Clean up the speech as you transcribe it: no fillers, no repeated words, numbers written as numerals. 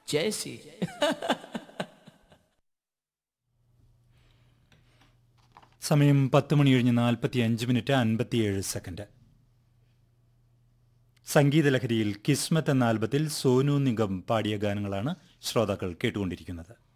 ജയസി. സമയം 10:45:57. സംഗീതലഹരിയിൽ കിസ്മത്ത് എന്ന ആൽബത്തിൽ സോനു നിഗം പാടിയ ഗാനങ്ങളാണ് ശ്രോതാക്കൾ കേട്ടുകൊണ്ടിരിക്കുന്നത്.